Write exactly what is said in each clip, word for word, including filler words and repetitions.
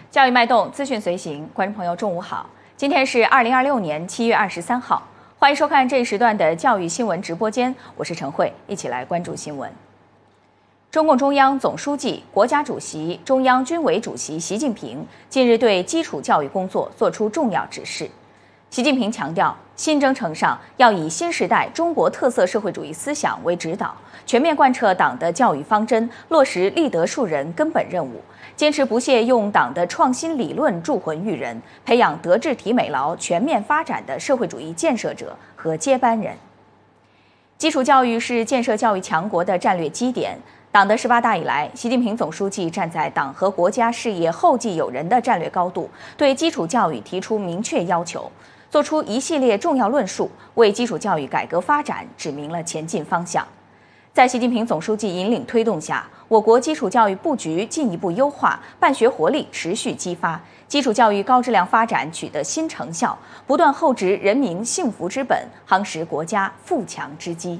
教育脉动，资讯随行，观众朋友，中午好！今天是二零二六年七月二十三号，欢迎收看这一时段的教育新闻直播间，我是陈慧，一起来关注新闻。中共中央总书记、国家主席、中央军委主席习近平近日对基础教育工作作出重要指示。习近平强调，新征程上要以新时代中国特色社会主义思想为指导，全面贯彻党的教育方针，落实立德树人根本任务，坚持不懈用党的创新理论铸魂育人，培养德智体美劳全面发展的社会主义建设者和接班人。基础教育是建设教育强国的战略基点。党的十八大以来，习近平总书记站在党和国家事业后继有人的战略高度，对基础教育提出明确要求，作出一系列重要论述，为基础教育改革发展指明了前进方向。在习近平总书记引领推动下，我国基础教育布局进一步优化，办学活力持续激发，基础教育高质量发展取得新成效，不断厚植人民幸福之本，夯实国家富强之基。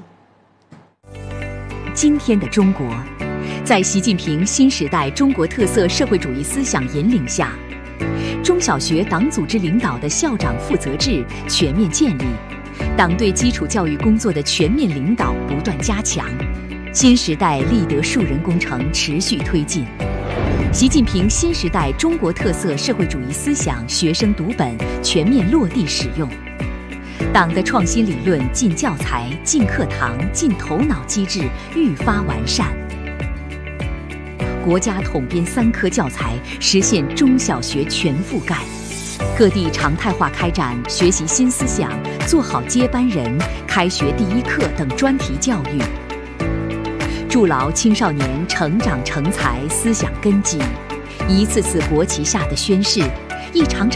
今天的中国，在习近平新时代中国特色社会主义思想引领下，中小学党组织领导的校长负责制全面建立，党对基础教育工作的全面领导不断加强，新时代立德树人工程持续推进，习近平新时代中国特色社会主义思想学生读本全面落地使用，党的创新理论进教材、进课堂、进头脑机制愈发完善，国家统编三科教材实现中小学全覆盖，各地常态化开展学习新思想、做好接班人、开学第一课等专题教育，筑牢青少年成长成才思想根基，一次次国旗下的宣誓，一场场